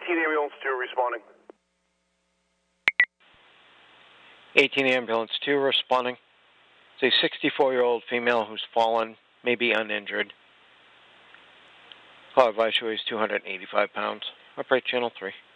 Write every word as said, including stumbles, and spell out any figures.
eighteen ambulance two responding. eighteen ambulance two responding. It's a sixty-four-year-old female who's fallen, maybe uninjured. Call advice, she weighs two hundred eighty-five pounds. Operate channel three.